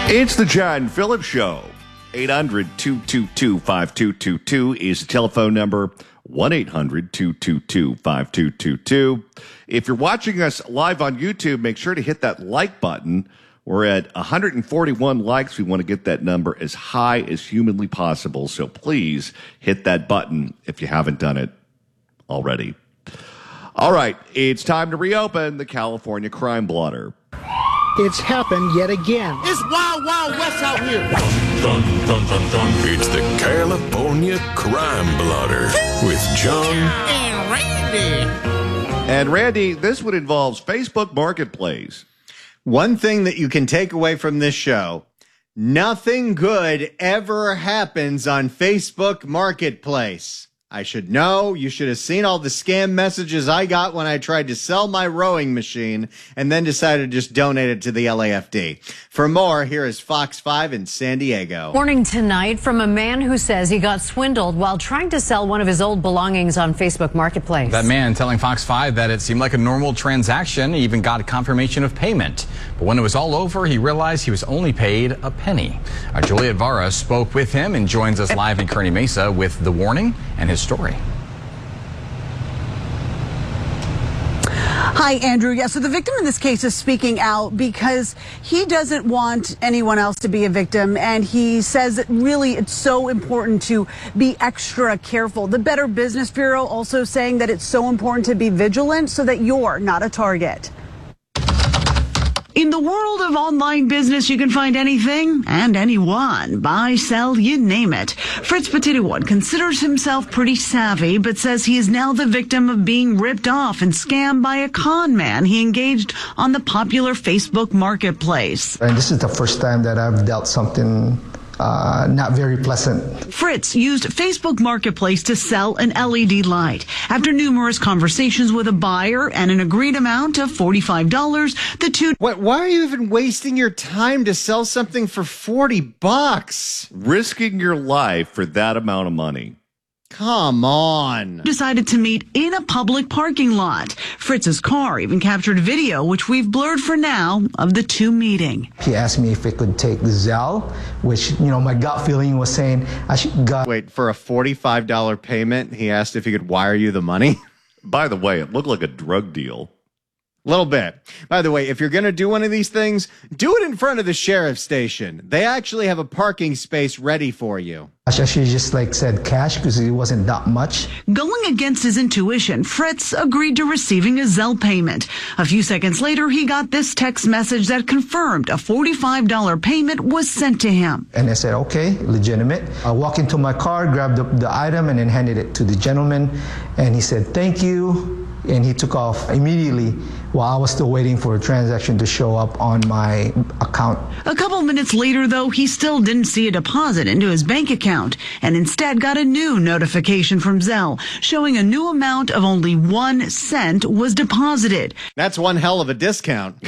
It's the John Phillips Show. 800-222-5222 is the telephone number. 1-800-222-5222. If you're watching us live on YouTube, make sure to hit that like button. We're at 141 likes. We want to get that number as high as humanly possible. So please hit that button if you haven't done it already. All right, it's time to reopen the California Crime Blotter. It's happened yet again. It's Wild Wild West out here. Dun, dun, dun, dun. It's the California Crime Blotter with John And Randy. And Randy, this one involves Facebook Marketplace. One thing that you can take away from this show, nothing good ever happens on Facebook Marketplace. I should know. You should have seen all the scam messages I got when I tried to sell my rowing machine and then decided to just donate it to the LAFD. For more, here is Fox 5 in San Diego. Warning tonight from a man who says he got swindled while trying to sell one of his old belongings on Facebook Marketplace. That man telling Fox 5 that it seemed like a normal transaction. He even got a confirmation of payment. But when it was all over, he realized he was only paid a penny. Our Juliet Vara spoke with him and joins us live in Kearny Mesa with the warning and his story. Hi, Andrew. Yeah, so the victim in this case is speaking out because he doesn't want anyone else to be a victim, and he says that really it's so important to be extra careful. The Better Business Bureau also saying that it's so important to be vigilant so that you're not a target. In the world of online business, you can find anything and anyone. Buy, sell, you name it. Fritz Petitouan considers himself pretty savvy, but says he is now the victim of being ripped off and scammed by a con man he engaged on the popular Facebook Marketplace. And this is the first time that I've dealt something not very pleasant. Fritz used Facebook Marketplace to sell an LED light. After numerous conversations with a buyer and an agreed amount of $45, the two... Why are you even wasting your time to sell something for $40? Risking your life for that amount of money. Come on. Decided to meet in a public parking lot. Fritz's car even captured video, which we've blurred for now, of the two meeting. He asked me if it could take Zelle, which, you know, my gut feeling was saying I should Wait, for a $45 payment, he asked if he could wire you the money? By the way, it looked like a drug deal. Little bit. By the way, if you're going to do one of these things, do it in front of the sheriff's station. They actually have a parking space ready for you. I should have just said cash because it wasn't that much. Going against his intuition, Fritz agreed to receiving a Zelle payment. A few seconds later, he got this text message that confirmed a $45 payment was sent to him. And I said, okay, legitimate. I walked into my car, grabbed the item, and then handed it to the gentleman. And he said, thank you. And he took off immediately while I was still waiting for a transaction to show up on my account. A couple minutes later, though, he still didn't see a deposit into his bank account and instead got a new notification from Zelle showing a new amount of only 1 cent was deposited. That's one hell of a discount.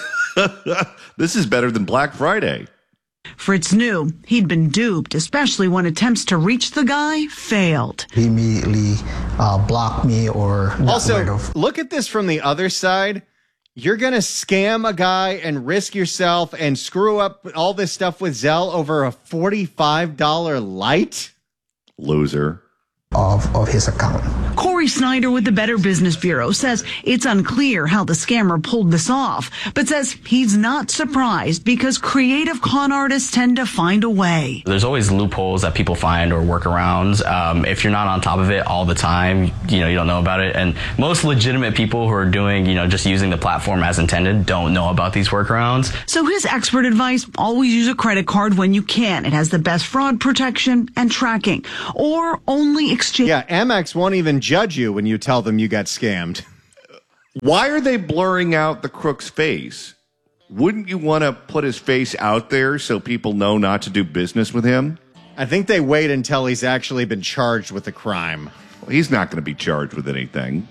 This is better than Black Friday. Fritz knew he'd been duped, especially when attempts to reach the guy failed. He immediately blocked me or... Also, look at this from the other side. You're going to scam a guy and risk yourself and screw up all this stuff with Zelle over a $45 light? Loser. Of his account. Corey Snyder with the Better Business Bureau says it's unclear how the scammer pulled this off, but says he's not surprised because creative con artists tend to find a way. There's always loopholes that people find or workarounds. If you're not on top of it all the time, you don't know about it. And most legitimate people who are doing, just using the platform as intended don't know about these workarounds. So his expert advice, always use a credit card when you can. It has the best fraud protection and tracking. Or only exchange. Yeah, Amex won't even judge you when you tell them you got scammed. Why are they blurring out the crook's face? Wouldn't you want to put his face out there so people know not to do business with him? I think they wait until he's actually been charged with a crime. Well, he's not going to be charged with anything.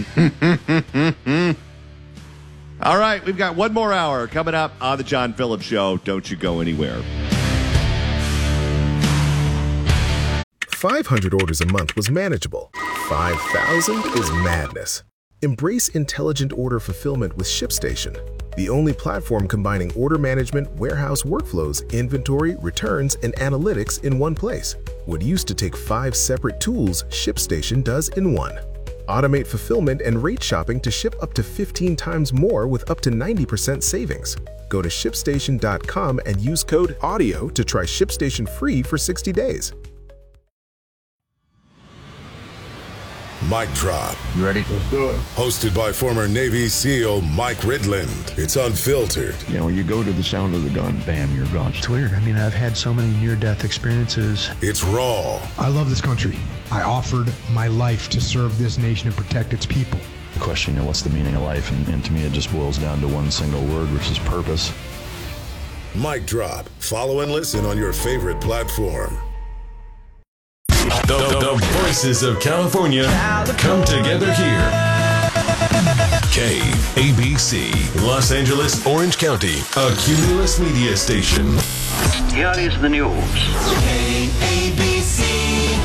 All right, we've got one more hour coming up on the John Phillips Show. Don't you go anywhere. 500 orders a month was manageable. 5,000 is madness. Embrace intelligent order fulfillment with ShipStation, the only platform combining order management, warehouse workflows, inventory, returns, and analytics in one place. What used to take 5 separate tools, ShipStation does in one. Automate fulfillment and rate shopping to ship up to 15 times more with up to 90% savings. Go to ShipStation.com and use code AUDIO to try ShipStation free for 60 days. Mic Drop. You ready? Let's do it. Hosted by former Navy SEAL Mike Ridland. It's unfiltered. You know, you go to the sound of the gun, bam, you're gone. It's weird. I mean, I've had so many near-death experiences. It's raw. I love this country. I offered my life to serve this nation and protect its people. The question, you know, what's the meaning of life? And to me, it just boils down to one single word, which is purpose. Mic Drop. Follow and listen on your favorite platform. The voices of California come together here. KABC, Los Angeles, Orange County, a Cumulus media station. Here is the news. KABC.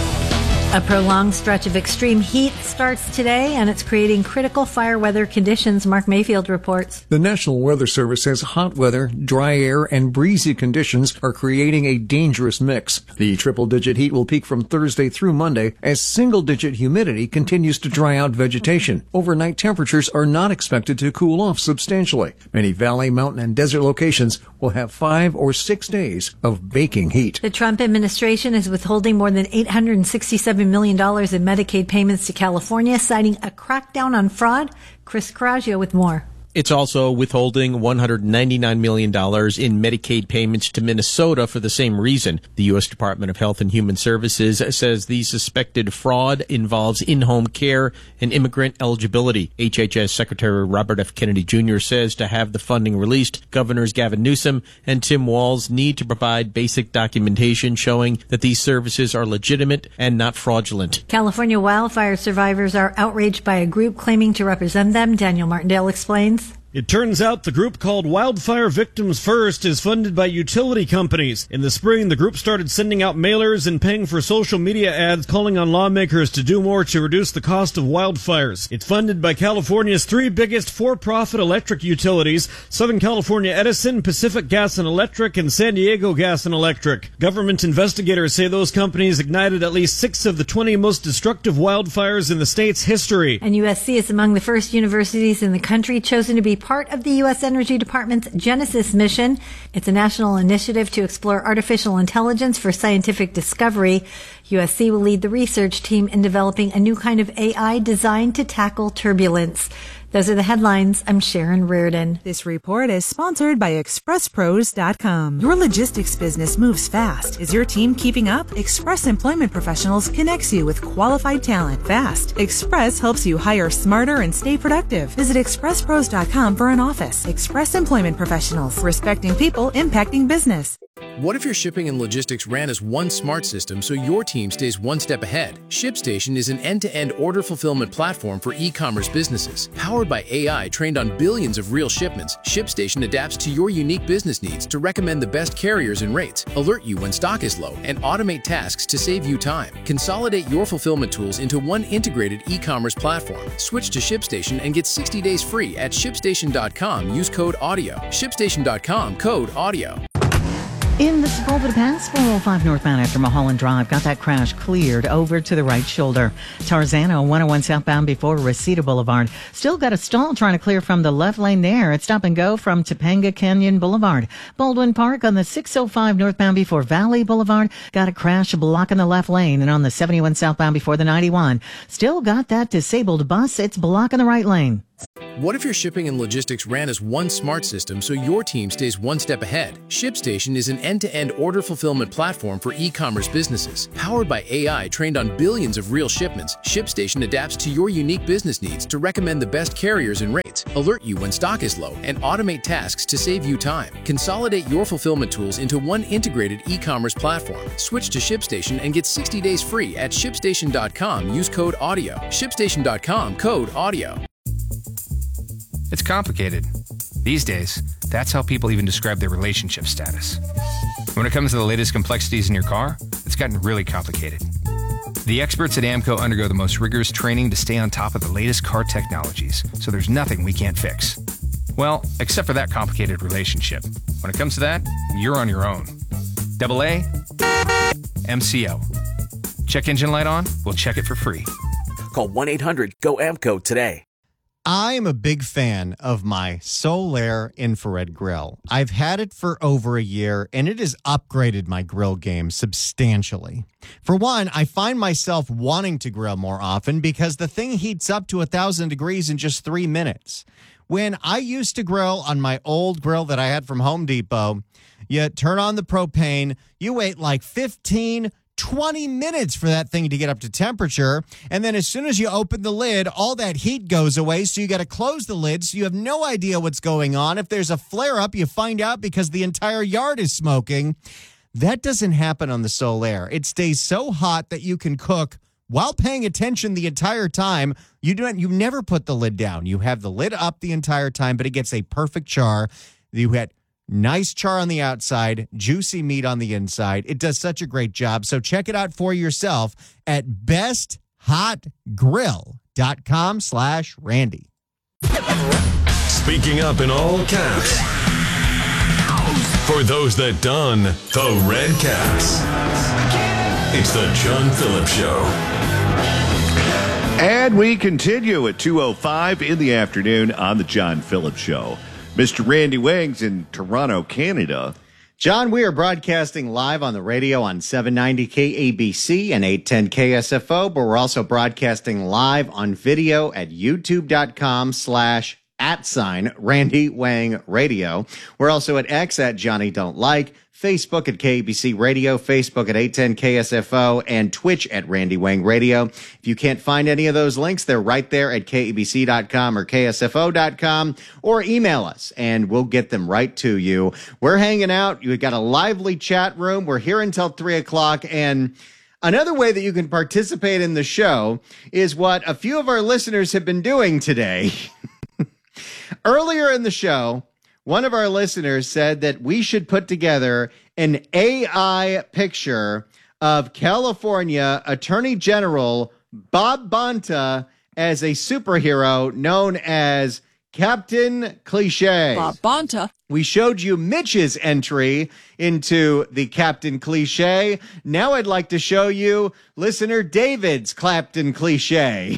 A prolonged stretch of extreme heat starts today, and it's creating critical fire weather conditions, Mark Mayfield reports. The National Weather Service says hot weather, dry air, and breezy conditions are creating a dangerous mix. The triple-digit heat will peak from Thursday through Monday as single-digit humidity continues to dry out vegetation. Overnight temperatures are not expected to cool off substantially. Many valley, mountain, and desert locations will have 5 or 6 days of baking heat. The Trump administration is withholding more than $867 million in Medicaid payments to California, citing a crackdown on fraud. Chris Coraggio with more. It's also withholding $199 million in Medicaid payments to Minnesota for the same reason. The U.S. Department of Health and Human Services says the suspected fraud involves in-home care and immigrant eligibility. HHS Secretary Robert F. Kennedy Jr. says to have the funding released, Governors Gavin Newsom and Tim Walz need to provide basic documentation showing that these services are legitimate and not fraudulent. California wildfire survivors are outraged by a group claiming to represent them. Daniel Martindale explains. It turns out the group called Wildfire Victims First is funded by utility companies. In the spring, the group started sending out mailers and paying for social media ads calling on lawmakers to do more to reduce the cost of wildfires. It's funded by California's 3 biggest for-profit electric utilities, Southern California Edison, Pacific Gas and Electric, and San Diego Gas and Electric. Government investigators say those companies ignited at least 6 of the 20 most destructive wildfires in the state's history. And USC is among the first universities in the country chosen to be part of the U.S. Energy Department's Genesis mission. It's a national initiative to explore artificial intelligence for scientific discovery. USC will lead the research team in developing a new kind of AI designed to tackle turbulence. Those are the headlines. I'm Sharon Reardon. This report is sponsored by ExpressPros.com. Your logistics business moves fast. Is your team keeping up? Express Employment Professionals connects you with qualified talent fast. Express helps you hire smarter and stay productive. Visit ExpressPros.com for an office. Express Employment Professionals. Respecting people, impacting business. What if your shipping and logistics ran as one smart system so your team stays one step ahead? ShipStation is an end-to-end order fulfillment platform for e-commerce businesses. Powered by AI trained on billions of real shipments, ShipStation adapts to your unique business needs to recommend the best carriers and rates, alert you when stock is low, and automate tasks to save you time. Consolidate your fulfillment tools into one integrated e-commerce platform. Switch to ShipStation and get 60 days free at ShipStation.com. Use code AUDIO. ShipStation.com, code AUDIO. In the Sepulveda Pass, 405 northbound after Mulholland Drive. Got that crash cleared over to the right shoulder. Tarzana, 101 southbound before Reseda Boulevard. Still got a stall trying to clear from the left lane there. It's stop and go from Topanga Canyon Boulevard. Baldwin Park on the 605 northbound before Valley Boulevard. Got a crash blocking the left lane. And on the 71 southbound before the 91. Still got that disabled bus. It's blocking the right lane. What if your shipping and logistics ran as one smart system so your team stays one step ahead? ShipStation is an end-to-end order fulfillment platform for e-commerce businesses. Powered by AI trained on billions of real shipments, ShipStation adapts to your unique business needs to recommend the best carriers and rates, alert you when stock is low, and automate tasks to save you time. Consolidate your fulfillment tools into one integrated e-commerce platform. Switch to ShipStation and get 60 days free at ShipStation.com. Use code AUDIO. ShipStation.com, code AUDIO. It's complicated. These days, that's how people even describe their relationship status. When it comes to the latest complexities in your car, it's gotten really complicated. The experts at AMCO undergo the most rigorous training to stay on top of the latest car technologies, so there's nothing we can't fix. Well, except for that complicated relationship. When it comes to that, you're on your own. AA, MCO. Check engine light on? We'll check it for free. Call 1-800-GO-AMCO today. I am a big fan of my Solaire infrared grill. I've had it for over a year, and it has upgraded my grill game substantially. For one, I find myself wanting to grill more often because the thing heats up to 1,000 degrees in just 3 minutes. When I used to grill on my old grill that I had from Home Depot, you turn on the propane, you wait like 20 minutes for that thing to get up to temperature. And then as soon as you open the lid, all that heat goes away. So you got to close the lid. So you have no idea what's going on. If there's a flare up, you find out because the entire yard is smoking. That doesn't happen on the Solaire. It stays so hot that you can cook while paying attention the entire time. You never put the lid down. You have the lid up the entire time, but it gets a perfect char. You had nice char on the outside, juicy meat on the inside. It does such a great job. So check it out for yourself at besthotgrill.com/Randy. Speaking up in all caps. For those that don the red caps. It's the John Phillips Show. And we continue at 2:05 in the afternoon on the John Phillips Show. Mr. Randy Wings in Toronto, Canada. John, we are broadcasting live on the radio on 790 KABC and 810 KSFO, but we're also broadcasting live on video at youtube.com/@Randy Wang Radio. We're also at X at Johnny Don't Like, Facebook at KABC Radio, Facebook at 810 KSFO, and Twitch at Randy Wang Radio. If you can't find any of those links, they're right there at KABC.com or KSFO.com, or email us and we'll get them right to you. We're hanging out. We've got a lively chat room. We're here until 3 o'clock, and another way that you can participate in the show is what a few of our listeners have been doing today. Earlier in the show, one of our listeners said that we should put together an AI picture of California Attorney General Bob Bonta as a superhero known as Captain Cliche. Bob Bonta. We showed you Mitch's entry into the Captain Cliche. Now I'd like to show you listener David's Captain Cliche.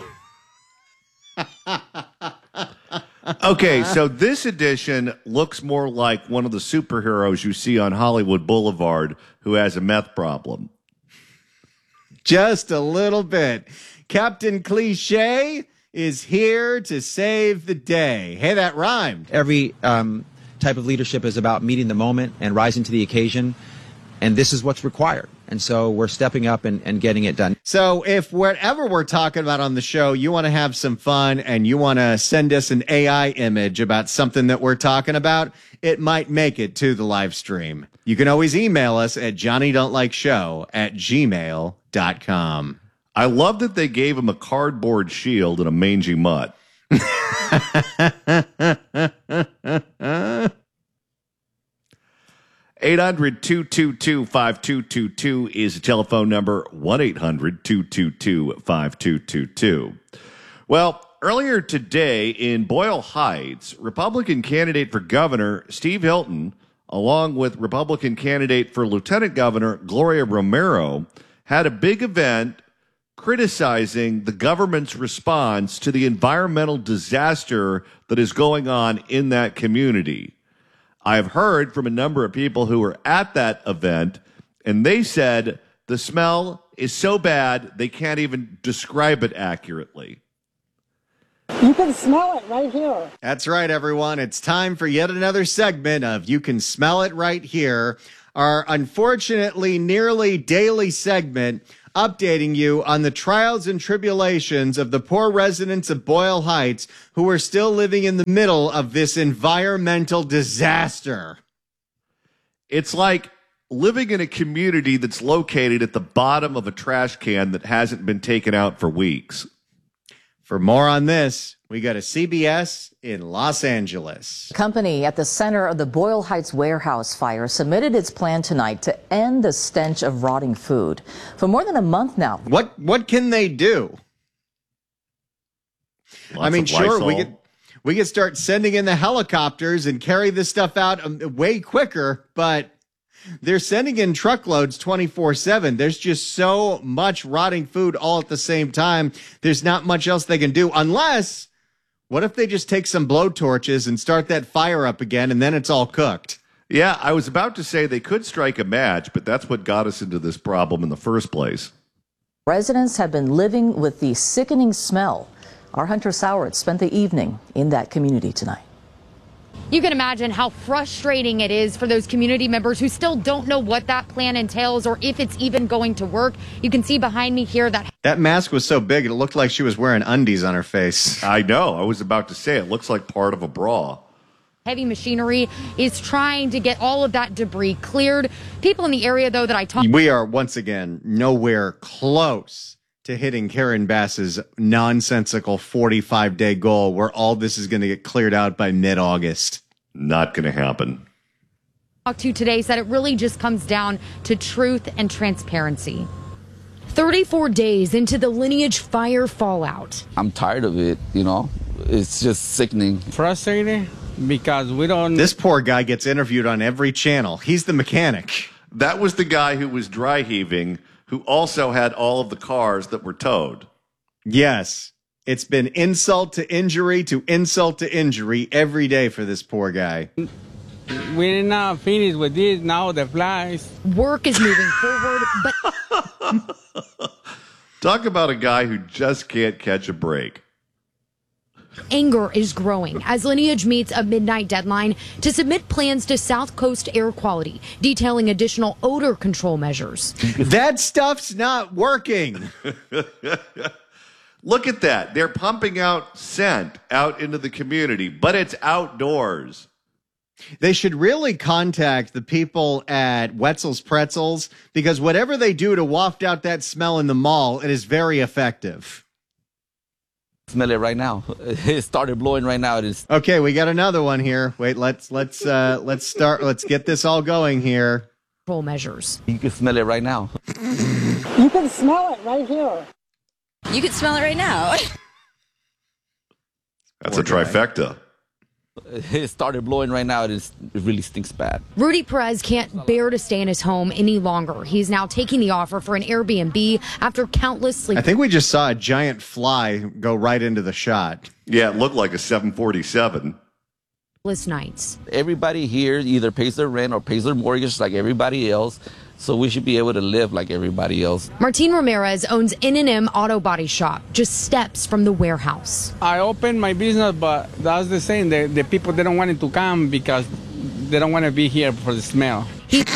Okay, so this edition looks more like one of the superheroes you see on Hollywood Boulevard who has a meth problem. Just a little bit. Captain Cliche is here to save the day. Hey, that rhymed. Every type of leadership is about meeting the moment and rising to the occasion, and this is what's required. And so we're stepping up and getting it done. So if whatever we're talking about on the show, you want to have some fun and you want to send us an AI image about something that we're talking about, it might make it to the live stream. You can always email us at johnnydon'tlikeshow@gmail.com. I love that they gave him a cardboard shield and a mangy mutt. 800-222-5222 is the telephone number, 1-800-222-5222. Well, earlier today in Boyle Heights, Republican candidate for governor Steve Hilton, along with Republican candidate for lieutenant governor Gloria Romero, had a big event criticizing the government's response to the environmental disaster that is going on in that community. I've heard from a number of people who were at that event, and they said the smell is so bad they can't even describe it accurately. You can smell it right here. That's right, everyone. It's time for yet another segment of You Can Smell It Right Here, our unfortunately nearly daily segment updating you on the trials and tribulations of the poor residents of Boyle Heights who are still living in the middle of this environmental disaster. It's like living in a community that's located at the bottom of a trash can that hasn't been taken out for weeks. For more on this, we go to CBS in Los Angeles. Company at the center of the Boyle Heights warehouse fire submitted its plan tonight to end the stench of rotting food. For more than a month now. What can they do? Lots I mean, of sure, Lysol. we could start sending in the helicopters and carry this stuff out way quicker, but they're sending in truckloads 24/7. There's just so much rotting food all at the same time. There's not much else they can do unless, what if they just take some blowtorches and start that fire up again and then it's all cooked? Yeah, I was about to say they could strike a match, but that's what got us into this problem in the first place. Residents have been living with the sickening smell. Our Hunter Soward spent the evening in that community tonight. You can imagine how frustrating it is for those community members who still don't know what that plan entails or if it's even going to work. You can see behind me here that mask was so big it looked like she was wearing undies on her face. I know. I was about to say it looks like part of a bra. heavy machinery is trying to get all of that debris cleared. People in the area, though, that I talked. We are once again nowhere close to hitting Karen Bass's nonsensical 45-day goal where all this is going to get cleared out by mid-August. Not going to happen. Talked to today said it really just comes down to truth and transparency. 34 days into the Lineage fire fallout. I'm tired of it, you know. It's just sickening. Frustrating because we don't... This poor guy gets interviewed on every channel. He's the mechanic. That was the guy who was dry heaving, who also had all of the cars that were towed. Yes. It's been insult to injury every day for this poor guy. We're not finished with this now, the flies. Work is moving forward, but... Talk about a guy who just can't catch a break. Anger is growing as Lineage meets a midnight deadline to submit plans to South Coast Air Quality, detailing additional odor control measures. That stuff's not working. Look at that. They're pumping out scent out into the community, but it's outdoors. They should really contact the people at Wetzel's Pretzels because whatever they do to waft out that smell in the mall, it is very effective. Smell it right now. It started blowing right now. It is. Okay, we got another one here. Wait, let's start. Let's get this all going here. Control measures. You can smell it right now. You can smell it right here. You can smell it right now. That's a trifecta. It started blowing right now. It really stinks bad. Rudy Perez can't bear to stay in his home any longer. He's now taking the offer for an Airbnb after countless sleep. I think we just saw a giant fly go right into the shot. Yeah, it looked like a 747. Nights. Everybody here either pays their rent or pays their mortgage like everybody else. So we should be able to live like everybody else. Martin Ramirez owns N&M Auto Body Shop, just steps from the warehouse. I opened my business, but that's the same. The people, they don't want it to come because they don't want to be here for the smell.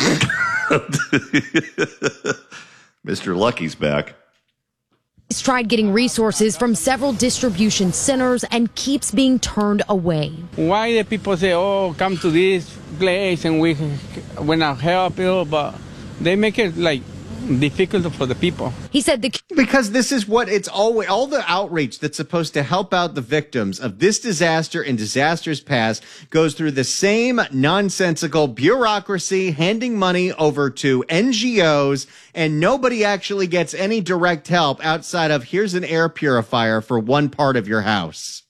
Mr. Lucky's back. He's tried getting resources from several distribution centers and keeps being turned away. Why the people say, oh, come to this place and we want to help you, but they make it like difficult for the people. He said because this is what it's always, all the outreach that's supposed to help out the victims of this disaster and disasters past goes through the same nonsensical bureaucracy, handing money over to NGOs, and nobody actually gets any direct help outside of here's an air purifier for one part of your house.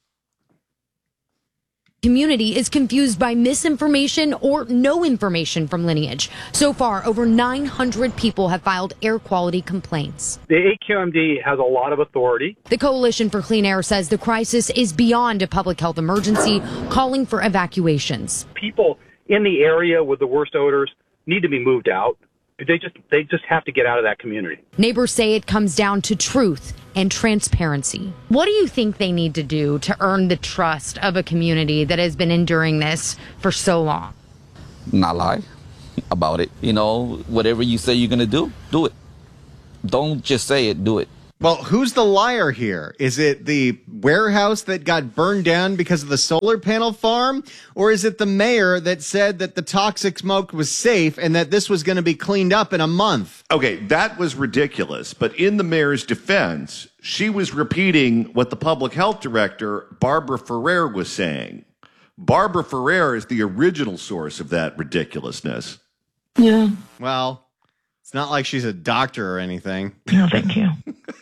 Community is confused by misinformation or no information from Lineage. So far, over 900 people have filed air quality complaints. The AQMD has a lot of authority. The Coalition for Clean Air says the crisis is beyond a public health emergency, calling for evacuations. People in the area with the worst odors need to be moved out. They just have to get out of that community. Neighbors say it comes down to truth and transparency. What do you think they need to do to earn the trust of a community that has been enduring this for so long? Not lie about it. You know, whatever you say you're going to do, do it. Don't just say it, do it. Well, who's the liar here? Is it the warehouse that got burned down because of the solar panel farm? Or is it the mayor that said that the toxic smoke was safe and that this was going to be cleaned up in a month? Okay, that was ridiculous. But in the mayor's defense, she was repeating what the public health director, Barbara Ferrer, was saying. Barbara Ferrer is the original source of that ridiculousness. Yeah. Well, it's not like she's a doctor or anything. No, thank you.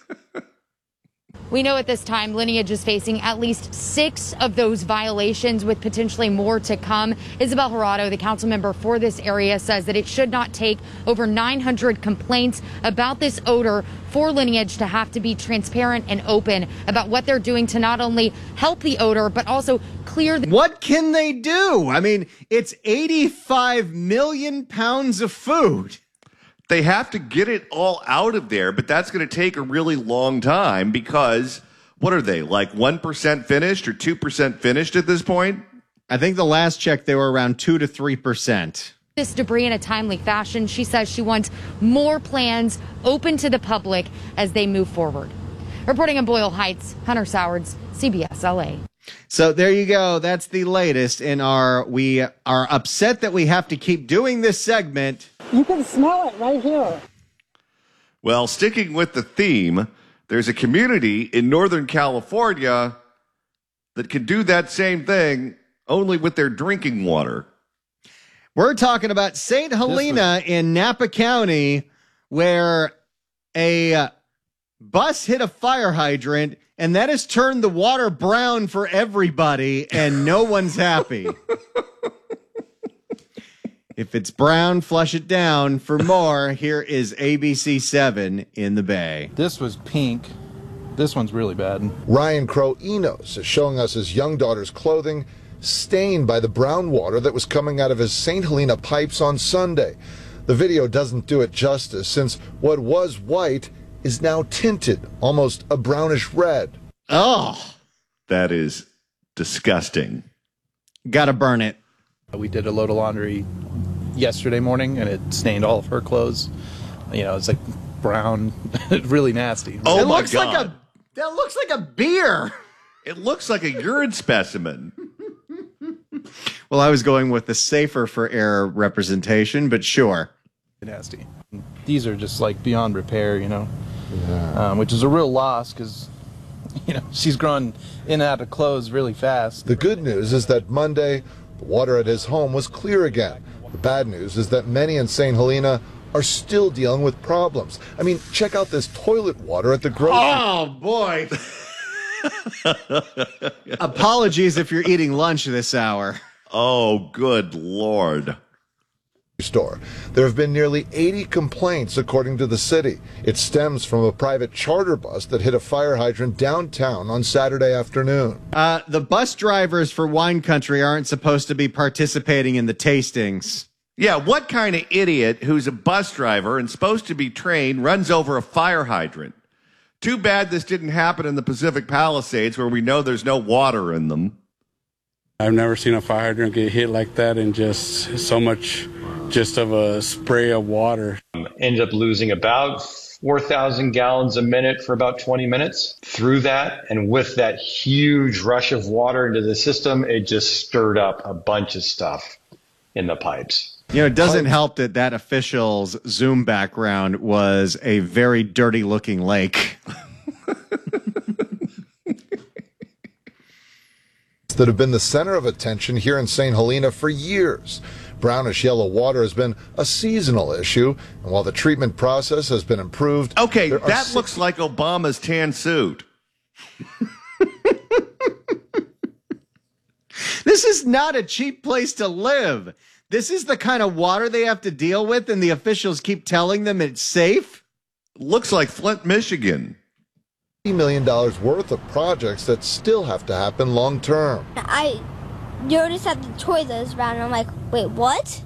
We know at this time Lineage is facing at least 6 of those violations, with potentially more to come. Isabel Jurado, the council member for this area, says that it should not take over 900 complaints about this odor for Lineage to have to be transparent and open about what they're doing to not only help the odor, but also clear the... What can they do? I mean, it's 85 million pounds of food. They have to get it all out of there, but that's going to take a really long time because what are they, like 1% finished or 2% finished at this point? I think the last check they were around 2 to 3%. This debris in a timely fashion. She says she wants more plans open to the public as they move forward. Reporting in Boyle Heights, Hunter Sowards, CBS LA. So there you go. That's the latest in we are upset that we have to keep doing this segment. You can smell it right here. Well, sticking with the theme, there's a community in Northern California that can do that same thing, only with their drinking water. We're talking about St. Helena in Napa County, where a bus hit a fire hydrant, and that has turned the water brown for everybody, and no one's happy. If it's brown, flush it down. For more, here is ABC 7 in the Bay. This was pink. This one's really bad. Ryan Crow Enos is showing us his young daughter's clothing stained by the brown water that was coming out of his St. Helena pipes on Sunday. The video doesn't do it justice, since what was white is now tinted, almost a brownish red. Oh, that is disgusting. Gotta burn it. We did a load of laundry yesterday morning, and it stained all of her clothes. You know, it's like brown, really nasty. Oh, it my looks God. That looks like a beer. It looks like a urine specimen. Well, I was going with the safer for air representation, but sure. Nasty. These are just like beyond repair, you know, which is a real loss because, you know, she's growing in and out of clothes really fast. The good news is that Monday, the water at his home was clear again. The bad news is that many in St. Helena are still dealing with problems. I mean, check out this toilet water at the grocery. Oh, boy. Apologies if you're eating lunch this hour. Oh, good Lord. Store. There have been nearly 80 complaints, according to the city. It stems from a private charter bus that hit a fire hydrant downtown on Saturday afternoon. The bus drivers for Wine Country aren't supposed to be participating in the tastings. Yeah, what kind of idiot who's a bus driver and supposed to be trained runs over a fire hydrant? Too bad this didn't happen in the Pacific Palisades, where we know there's no water in them. I've never seen a fire hydrant get hit like that and just so much just of a spray of water. Ended up losing about 4,000 gallons a minute for about 20 minutes. Through that, and with that huge rush of water into the system, it just stirred up a bunch of stuff in the pipes. You know, it doesn't help that that official's Zoom background was a very dirty-looking lake. That have been the center of attention here in St. Helena for years. Brownish yellow water has been a seasonal issue, and while the treatment process has been improved... Okay, that looks like Obama's tan suit. This is not a cheap place to live. This is the kind of water they have to deal with, and the officials keep telling them it's safe? Looks like Flint, Michigan. $80 million worth of projects that still have to happen long term. I noticed that the toilet is brown, and I'm like, wait, what?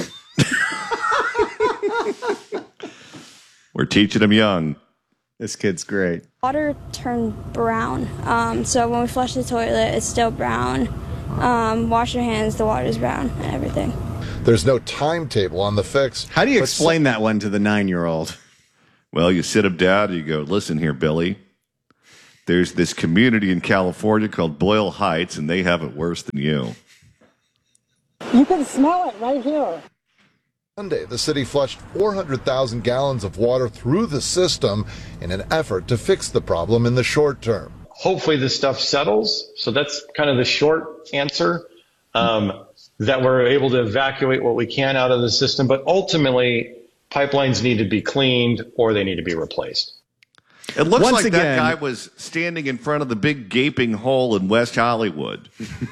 We're teaching them young. This kid's great. Water turned brown. So when we flush the toilet, it's still brown. Wash your hands, the water's brown, and everything. There's no timetable on the fix. How do you explain that one to the 9-year-old? Well, you sit him down and you go, listen here, Billy. There's this community in California called Boyle Heights, and they have it worse than you. You can smell it right here. Monday, the city flushed 400,000 gallons of water through the system in an effort to fix the problem in the short term. Hopefully this stuff settles. So that's kind of the short answer, that we're able to evacuate what we can out of the system. But ultimately, pipelines need to be cleaned or they need to be replaced. It looks Once like again, that guy was standing in front of the big gaping hole in West Hollywood.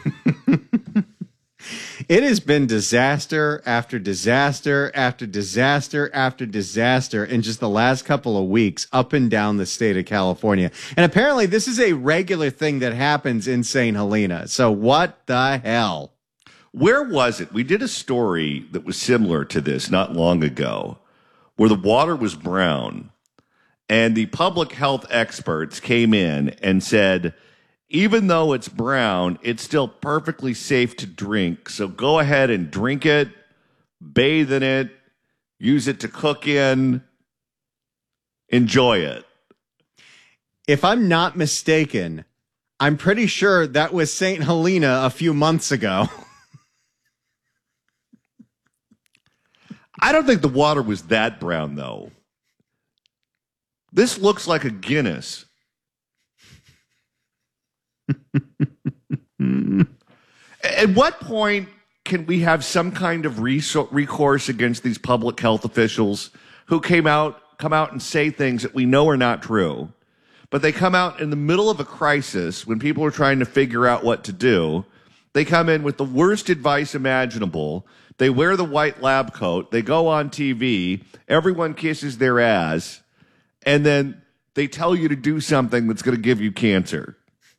It has been disaster after disaster after disaster after disaster in just the last couple of weeks up and down the state of California. And apparently this is a regular thing that happens in St. Helena. So what the hell? Where was it? We did a story that was similar to this not long ago, where the water was brown, and the public health experts came in and said, even though it's brown, it's still perfectly safe to drink. So go ahead and drink it, bathe in it, use it to cook in, enjoy it. If I'm not mistaken, I'm pretty sure that was St. Helena a few months ago. I don't think the water was that brown, though. This looks like a Guinness. At what point can we have some kind of recourse against these public health officials who come out and say things that we know are not true, but they come out in the middle of a crisis when people are trying to figure out what to do? They come in with the worst advice imaginable. They wear the white lab coat. They go on TV. Everyone kisses their ass. And then they tell you to do something that's going to give you cancer.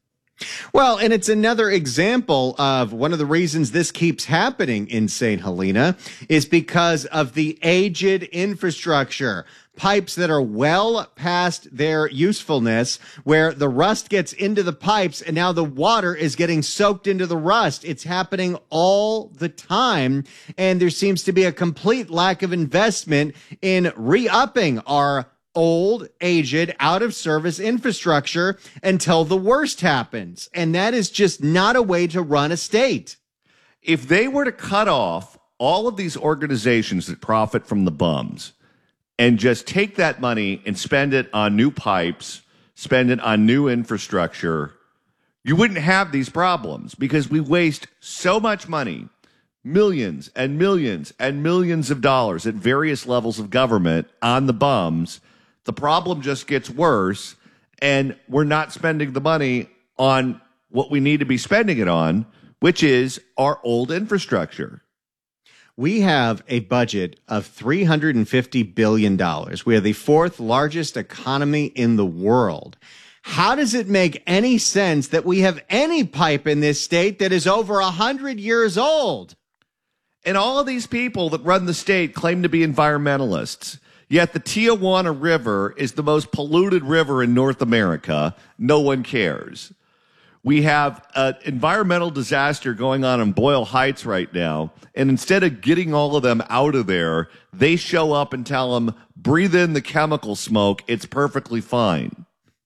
Well, and it's another example of one of the reasons this keeps happening in St. Helena is because of the aged infrastructure. Pipes that are well past their usefulness, where the rust gets into the pipes and now the water is getting soaked into the rust. It's happening all the time. And there seems to be a complete lack of investment in re-upping our old, aged, out of service infrastructure until the worst happens. And that is just not a way to run a state. If they were to cut off all of these organizations that profit from the bums and just take that money and spend it on new pipes, spend it on new infrastructure, you wouldn't have these problems, because we waste so much money, millions and millions and millions of dollars at various levels of government on the bums. The problem just gets worse, and we're not spending the money on what we need to be spending it on, which is our old infrastructure. We have a budget of $350 billion. We are the fourth largest economy in the world. How does it make any sense that we have any pipe in this state that is over 100 years old? And all of these people that run the state claim to be environmentalists. Yet the Tijuana River is the most polluted river in North America. No one cares. We have an environmental disaster going on in Boyle Heights right now. And instead of getting all of them out of there, they show up and tell them, breathe in the chemical smoke. It's perfectly fine.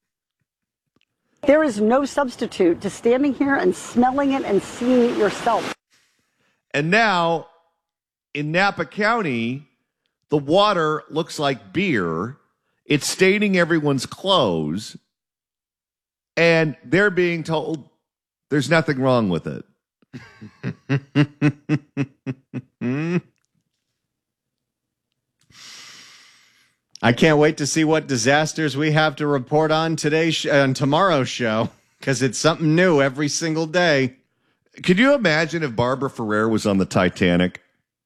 There is no substitute to standing here and smelling it and seeing it yourself. And now in Napa County, the water looks like beer. It's staining everyone's clothes. And they're being told there's nothing wrong with it. I can't wait to see what disasters we have to report on tomorrow's show, because it's something new every single day. Could you imagine if Barbara Ferrer was on the Titanic?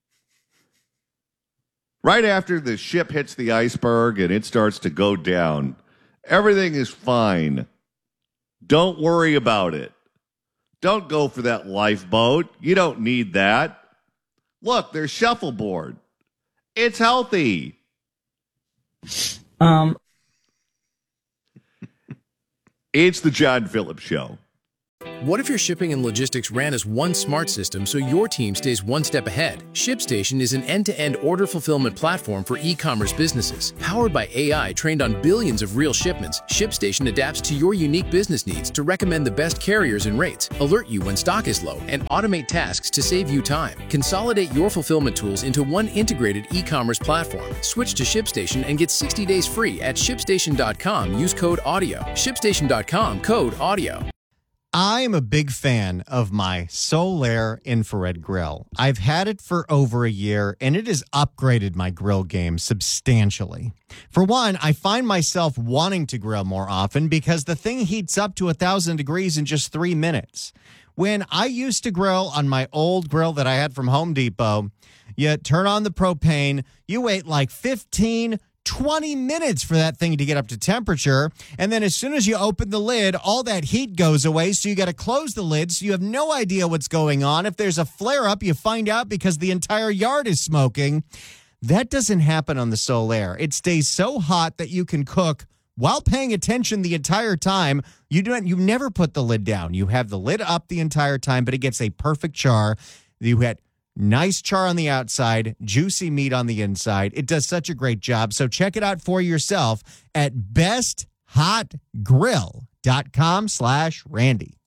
Right after the ship hits the iceberg and it starts to go down, everything is fine. Don't worry about it. Don't go for that lifeboat. You don't need that. Look, there's shuffleboard. It's healthy. It's the John Phillips Show. What if your shipping and logistics ran as one smart system so your team stays one step ahead? ShipStation is an end-to-end order fulfillment platform for e-commerce businesses. Powered by AI trained on billions of real shipments, ShipStation adapts to your unique business needs to recommend the best carriers and rates, alert you when stock is low, and automate tasks to save you time. Consolidate your fulfillment tools into one integrated e-commerce platform. Switch to ShipStation and get 60 days free at ShipStation.com. Use code AUDIO. ShipStation.com, code AUDIO. I'm a big fan of my Solaire infrared grill. I've had it for over a year, and it has upgraded my grill game substantially. For one, I find myself wanting to grill more often because the thing heats up to 1,000 degrees in just 3 minutes. When I used to grill on my old grill that I had from Home Depot, you turn on the propane, you wait like 20 minutes for that thing to get up to temperature. And then as soon as you open the lid, all that heat goes away. So you got to close the lid. So you have no idea what's going on. If there's a flare up, you find out because the entire yard is smoking. That doesn't happen on the Solaire. It stays so hot that you can cook while paying attention the entire time. You never put the lid down. You have the lid up the entire time, but it gets a perfect char. You had nice char on the outside, juicy meat on the inside. It does such a great job. So check it out for yourself at besthotgrill.com/Randy.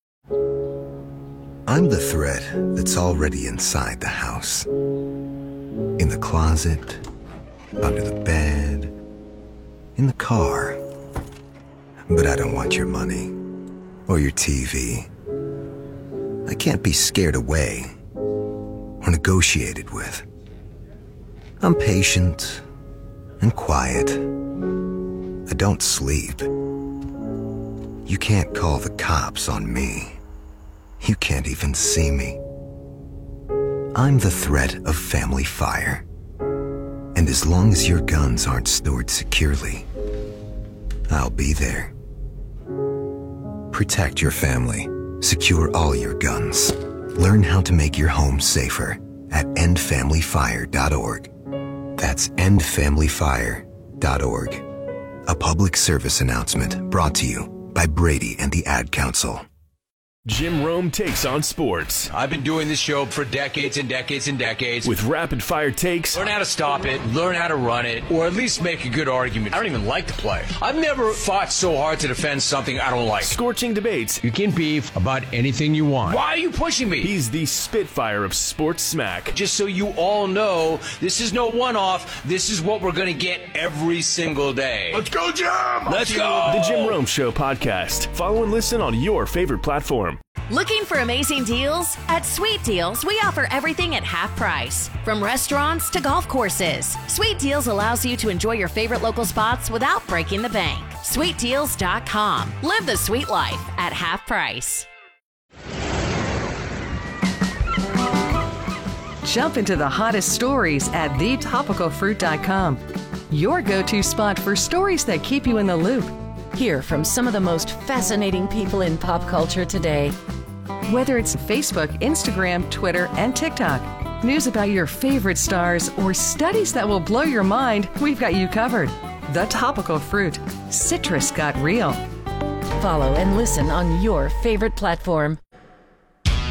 I'm the thread that's already inside the house. In the closet, under the bed, in the car. But I don't want your money or your TV. I can't be scared away or negotiated with. I'm patient and quiet. I don't sleep. You can't call the cops on me. You can't even see me. I'm the threat of family fire. And as long as your guns aren't stored securely, I'll be there. Protect your family. Secure all your guns. Learn how to make your home safer at endfamilyfire.org. That's endfamilyfire.org. A public service announcement brought to you by Brady and the Ad Council. Jim Rome takes on sports. I've been doing this show for decades and decades and decades. With rapid fire takes. Learn how to stop it, learn how to run it, or at least make a good argument. I don't even like to play. I've never fought so hard to defend something I don't like. Scorching debates. You can beef about anything you want. Why are you pushing me? He's the Spitfire of sports smack. Just so you all know, this is no one-off. This is what we're going to get every single day. Let's go, Jim! Let's go! The Jim Rome Show podcast. Follow and listen on your favorite platform. Looking for amazing deals? At Sweet Deals, we offer everything at half price. From restaurants to golf courses, Sweet Deals allows you to enjoy your favorite local spots without breaking the bank. SweetDeals.com. Live the sweet life at half price. Jump into the hottest stories at thetopicalfruit.com. Your go-to spot for stories that keep you in the loop. Hear from some of the most fascinating people in pop culture today. Whether it's Facebook, Instagram, Twitter, and TikTok, news about your favorite stars, or studies that will blow your mind, we've got you covered. The Topical Fruit. Citrus got real. Follow and listen on your favorite platform.